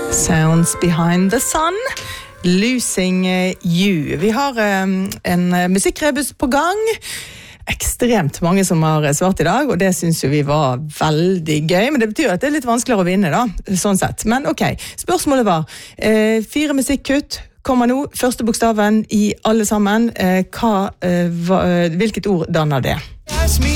Sounds Behind the Sun, Losing You. Vi har en musikkrebus på gang. Ekstremt mange som har svart i dag, og det synes jo vi var veldig gøy, men det betyr at det er litt vanskeligere å vinne da, sånn sett. Men ok, spørsmålet var 4 musikkkutt kommer nå, første bokstaven i alle sammen. Hvilket ord danner det?